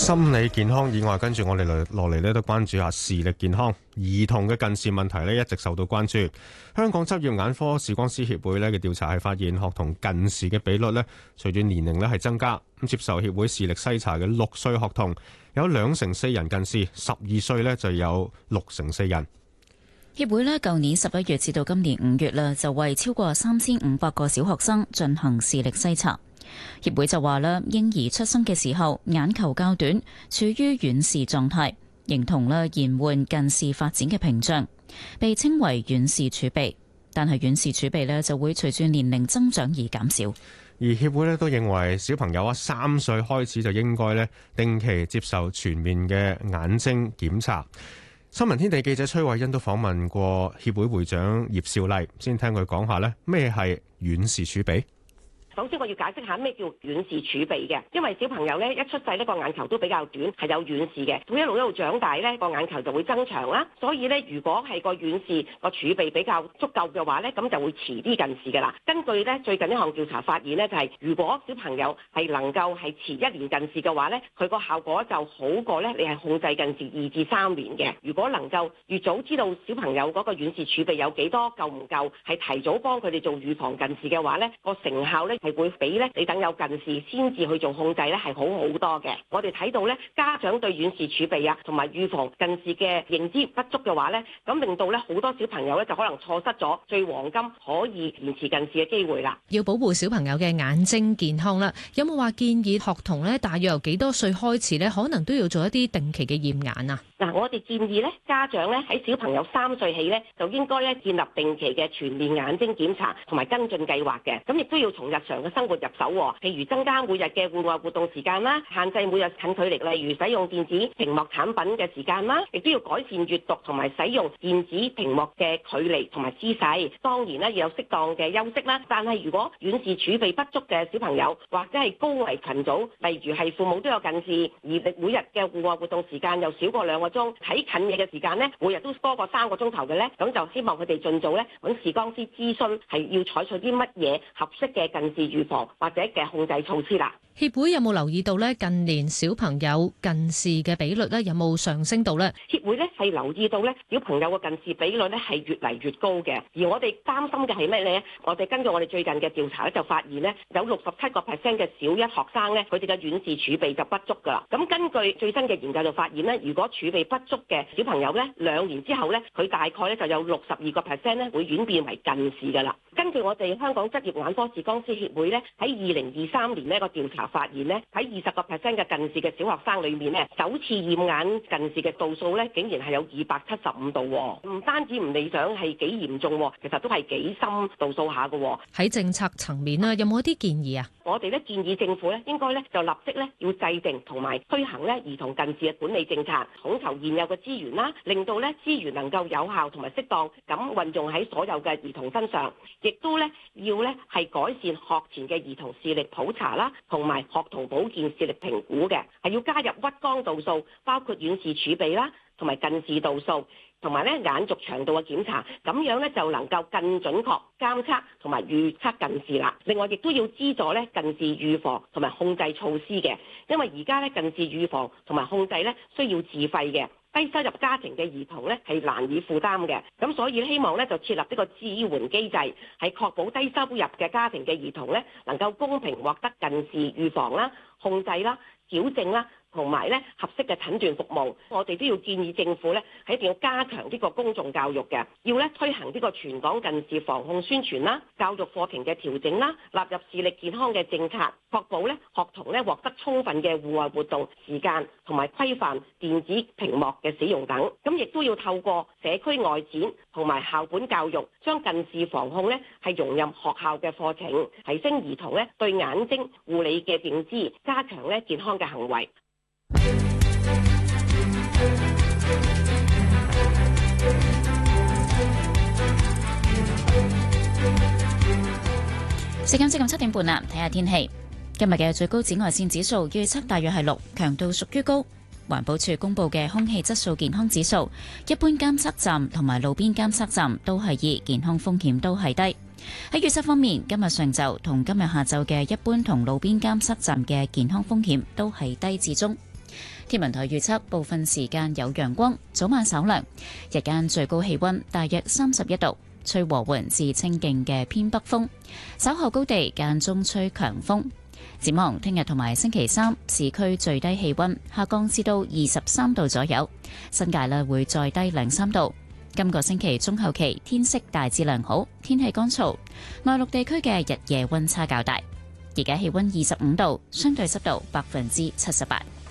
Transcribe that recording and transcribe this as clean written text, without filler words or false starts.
心理健康以外，跟住我哋落嚟咧，都關注下視力健康。兒童嘅近視問題咧，一直受到關注。香港執業眼科視光師協會咧嘅調查係發現，學童近視嘅比率咧，隨住年齡咧係增加。咁接受協會視力篩查嘅6歲學童，有2成4人近視，12歲咧就有6成4人。 協會呢，舊年11月至到今年5月啦，就為超過3500個小學生進行視力篩查。協會就話啦，嬰兒出生嘅時候眼球較短，處於遠視狀態，形同啦延緩近視發展嘅屏障，被稱為遠視儲備。但係遠視儲備呢，就會隨住年齡增長而減少。 而協會呢，都認為小朋友3歲開始就應該呢定期接受全面嘅眼睛檢查。新聞天地記者崔慧欣都訪問過協會會長葉少麗，先聽佢講下呢咩係遠視儲備。 首先我要解釋下咩叫遠視儲備嘅，因為小朋友咧一出世呢個眼球都比較短，係有遠視嘅。咁一路長大咧個眼球就會增長啦，所以咧如果係個遠視個儲備比較足夠嘅話咧，咁就會遲啲近視㗎啦。根據咧最近一項調查發現咧，就係如果小朋友係能夠係遲1年近視嘅話咧，佢個效果就好過咧你係控制近視2至3年嘅。如果能夠越早知道小朋友嗰個遠視儲備有幾多夠唔夠，係提早幫佢哋做預防近視嘅話咧，個成效咧係會比咧你等有近視先至去做控制咧係好好多嘅。我哋睇到咧家長對遠視儲備啊同埋預防近視嘅認知不足嘅話咧，咁令到咧好多小朋友咧就可能錯失咗最黃金可以延遲近視嘅機會啦。 要保護小朋友嘅眼睛健康啦，有冇話建議學童咧大約由幾多歲開始咧，可能都要做一啲定期嘅驗眼啊？ 嗱，我哋建議咧家長咧喺小朋友3歲起咧就應該咧建立定期嘅全面眼睛檢查同埋跟進計劃嘅，咁亦都要從日常嘅生活入手，譬如增加每日嘅戶外活動時間啦，限制每日近距離，例如使用電子屏幕產品嘅時間啦，亦都要改善閱讀同埋使用電子屏幕嘅距離同埋姿勢。當然咧要有適當嘅休息啦。但係如果遠視儲備不足嘅小朋友或者係高危群組，例如係父母都有近視，而每日嘅戶外活動時間又少過2個鐘，睇近嘢嘅時間咧每日都多過3個鐘頭嘅咧，咁就希望佢哋盡早咧揾視光師諮詢，係要採取啲乜嘢合適嘅近視預防或者嘅控制措施啦。 協會有冇留意到咧近年小朋友近視嘅比率咧有冇上升到咧？ 協會咧係留意到咧小朋友嘅近視比率咧係越嚟越高嘅，而我哋擔心嘅係咩咧？我哋根據我哋最近嘅調查咧就發現咧有67% 嘅小一學生咧佢哋嘅遠視儲備就不足㗎啦。咁根據最新嘅研究就發現咧，如果儲備不足嘅小朋友咧2年之後咧佢大概咧就有62% 咧會演變為近視㗎啦。根據我哋香港執業眼科視光師協會咧喺2023年呢個調查發現咧喺20% 嘅近視嘅小學生裏面咧首次驗眼近視嘅度數咧竟然係有275度，唔單止唔理想係幾嚴重，其實都係幾深度數下嘅。 喺政策層面啦，有冇一啲建議啊？ 我哋咧建議政府咧應該咧就立即咧要制定同埋推行咧兒童近視嘅管理政策，統籌現有嘅資源啦，令到咧資源能夠有效同埋適當咁運用喺所有嘅兒童身上，亦都咧要咧係改善學前嘅兒童視力普查啦，同埋學童保健視力評估嘅，係要加入屈光度數，包括遠視儲備啦，同埋近視度數，同埋咧眼軸長度嘅檢查，咁樣咧就能夠更準確監測同埋預測近視啦。另外亦都要資助咧近視預防同埋控制措施嘅，因為而家咧近視預防同埋控制咧需要自費嘅。低收入家庭嘅兒童咧係難以負擔嘅，咁所以希望咧就設立呢個支援機制，係確保低收入嘅家庭嘅兒童咧能夠公平獲得近視預防啦、控制啦、矯正啦，同埋咧合適嘅診斷服務。我哋都要建議政府咧係一定要加強呢個公眾教育嘅，要咧推行呢個全港近視防控宣傳啦、教育課程嘅調整啦、納入視力健康嘅政策，確保咧學童咧獲得充分嘅戶外活動時間，同埋規範電子屏幕嘅使用等。咁亦都要透過社區外展同埋校本教育，將近視防控咧係融入學校嘅課程，提升兒童咧對眼睛護理嘅認知，加強咧健康嘅行為。 時間接近7點半啦，睇下天氣。今日嘅最高紫外線指數預測大約係6，強度屬於高。環保署公布嘅空氣質素健康指數，一般監測站同埋路邊監測站都係2，健康風險都係低。喺預測方面，今日上晝同今日下晝嘅一般同路邊監測站嘅健康風險都係低至中。 天文台預測部分時間有陽光，早晚稍涼，日間最高氣溫大約31度，吹和緩至清勁嘅偏北風，稍後高地間中吹強風。展望聽日同埋星期三，市區最低氣溫下降至到23度左右，新界會再低2-3度。今個星期中後期天色大致良好，天氣乾燥，內陸地區嘅日夜溫差較大。而家氣溫25度，相對濕度78%。